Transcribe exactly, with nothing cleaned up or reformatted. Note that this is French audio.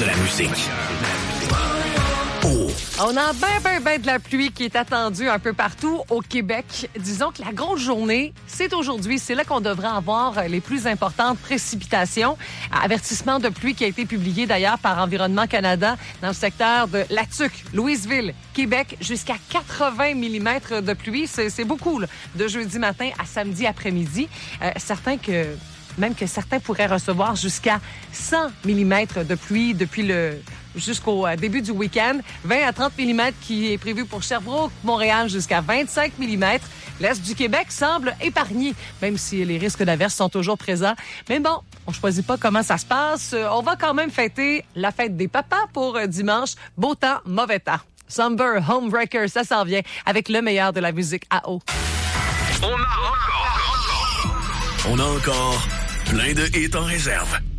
de la musique. Oh. On a ben, ben, ben de la pluie qui est attendue un peu partout au Québec. Disons que la grosse journée, c'est aujourd'hui. C'est là qu'on devrait avoir les plus importantes précipitations. Avertissement de pluie qui a été publié d'ailleurs par Environnement Canada dans le secteur de La Tuque, Louisville, Québec, jusqu'à quatre-vingts millimètres de pluie. C'est, c'est beaucoup, là, de jeudi matin à samedi après-midi. Euh, certains que... Même que certains pourraient recevoir jusqu'à cent millimètres de pluie depuis le jusqu'au début du week-end. vingt à trente millimètres qui est prévu pour Sherbrooke, Montréal, jusqu'à vingt-cinq millimètres. L'Est du Québec semble épargné, même si les risques d'averses sont toujours présents. Mais bon, on choisit pas comment ça se passe. On va quand même fêter la fête des papas pour dimanche. Beau temps, mauvais temps. Somber, Homebreaker, ça s'en vient avec le meilleur de la musique à eau. On a encore... On a encore plein de hits en réserve.